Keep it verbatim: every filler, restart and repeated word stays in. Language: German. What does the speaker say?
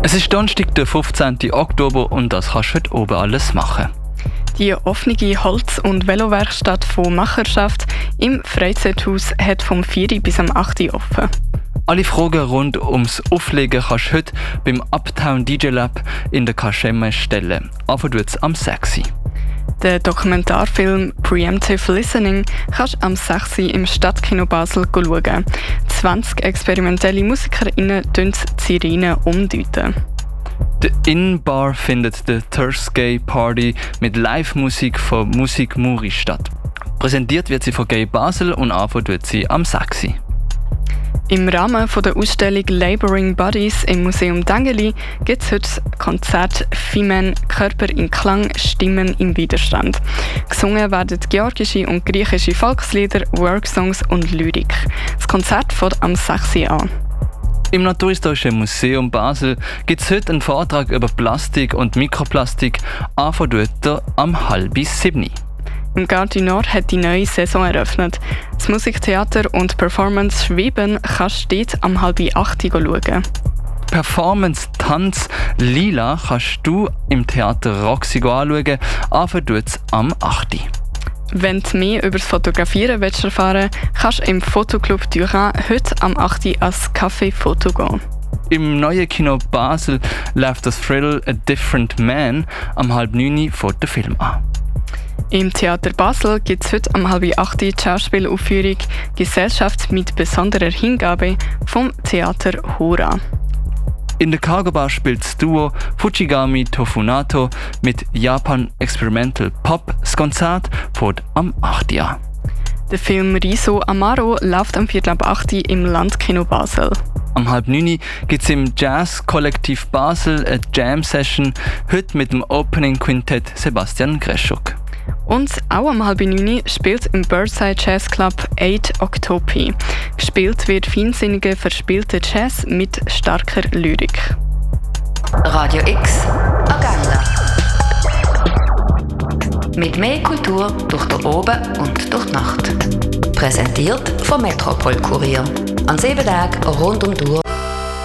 Es ist Donnerstag, der fünfzehnten Oktober und das kannst du heute oben alles machen. Die offene Holz- und Velowerkstatt von Macherschaft im Freizeithaus hat vom vier bis am acht offen. Alle Fragen rund ums Auflegen kannst du heute beim Uptown D J Lab in der Kaschemme stellen. Anfangen wird es am sechs. Den Dokumentarfilm «Preemptive Listening» kannst du am sechs im Stadtkino Basel schauen. zwanzig experimentelle MusikerInnen deuten die Sirenen umdeuten. Die In-Bar findet die Thursday Party mit Live-Musik von Musik Muri statt. Präsentiert wird sie von Gay Basel und anfangen wird sie am sechs. Im Rahmen der Ausstellung «Laboring Bodies» im Museum Dengeli gibt es heute Konzert «Femen – Körper in Klang, Stimmen im Widerstand». Gesungen werden georgische und griechische Volkslieder, Worksongs und Lyrik. Das Konzert fängt am sechs an. Im Naturhistorischen Museum Basel gibt es heute einen Vortrag über Plastik und Mikroplastik, anfangen wird er am halb sieben. Im Garde Nord hat die neue Saison eröffnet. Das Musiktheater und Performance Schweben kannst du dort am halb acht schauen. Performance Tanz Lila kannst du im Theater Roxy anschauen, anfangen wird es am acht. Wenn du mehr über das Fotografieren willst erfahren willst, kannst du im Fotoclub Durand heute am acht ans Café Foto gehen. Im neuen Kino Basel läuft das Thrill A Different Man am halb neun vor dem Film an. Im Theater Basel gibt es heute am halb acht die Schauspielaufführung «Gesellschaft mit besonderer Hingabe» vom Theater Hora. In der Cargo Bar spielt das Duo Fujigami Tofunato mit Japan Experimental Pop. Das Konzert fängt am acht an. Der Film «Riso Amaro» läuft am viertel ab acht im Landkino Basel. Am halb neun gibt es im Jazz-Kollektiv Basel eine Jam-Session, heute mit dem Opening-Quintett Sebastian Greschuk. Und auch am halb neun spielt im Birdside Jazz Club acht Octopi. Gespielt wird feinsinniger, verspielter Jazz mit starker Lyrik. Radio X Agenda. Mit mehr Kultur durch den Oben und durch die Nacht. Präsentiert vom Metropol Kurier. An sieben Tagen rund um die Uhr.